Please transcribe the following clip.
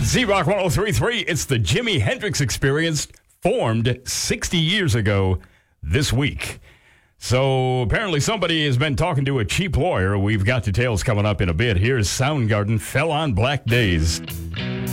Z-Rock 103.3, it's the Jimi Hendrix Experience, formed 60 years ago this week. So apparently somebody has been talking to a cheap lawyer. We've got details coming up in a bit. Here's Soundgarden, Fell on Black Days.